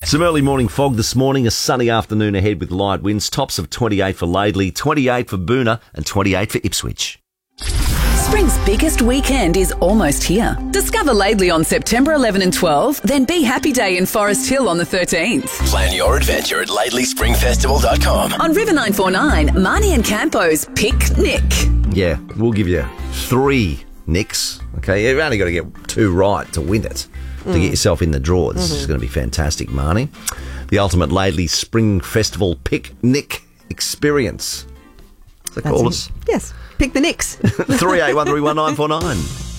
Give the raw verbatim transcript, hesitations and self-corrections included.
Some early morning fog this morning, a sunny afternoon ahead with light winds, tops of twenty-eight for Laidley, twenty-eight for Boonah and twenty-eight for Ipswich. Spring's biggest weekend is almost here. Discover Laidley on September eleventh and twelfth, then Be Happy Day in Forest Hill on the thirteenth. Plan your adventure at laidley spring festival dot com. On River nine four nine, Marnie and Campo's Picnic. Yeah, we'll give you three nicks. Okay, you've only got to get two right to win it, to get yourself in the draw. This mm-hmm. is going to be fantastic, Marnie. The ultimate Laidley Spring Festival Picnic Experience. Is that called? Yes. Pick the Nicks. three eight one three one nine four nine.